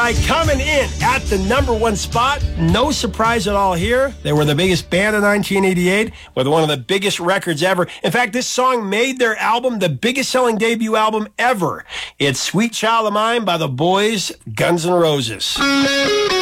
EMI coming in at the number one spot. No surprise at all here. They were the biggest band in 1988 with one of the biggest records ever. In fact, this song made their album the biggest selling debut album ever. It's Sweet Child of Mine by the Boys, Guns N' Roses.